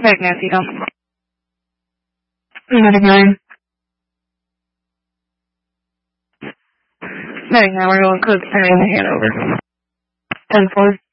Back Nancy, come. Medic 9. Medic 9, we're going to cook turning the hand over. 10-4.